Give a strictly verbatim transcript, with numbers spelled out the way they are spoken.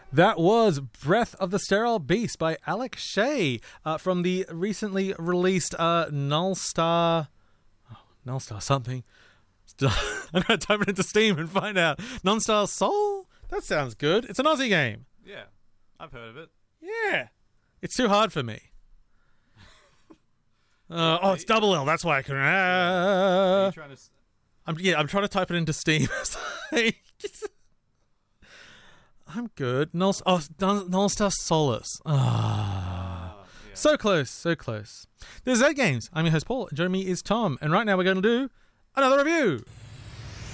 That was Breath of the Sterile Beast by Alex Shea uh, from the recently released uh, Nullstar... Oh, Nullstar something. I'm going to type it into Steam and find out. Nullstar Soul? That sounds good. It's an Aussie game. Yeah, I've heard of it. Yeah. It's too hard for me. Uh, oh, it's double L. That's why I couldn't... Uh, Are you trying to... I'm, yeah, I'm trying to type it into Steam. I'm good. Null, oh, Nullstar Solace. Ah. Uh, yeah. So close, so close. This is Z Games. I'm your host, Paul. Joining me is Tom. And right now we're going to do another review.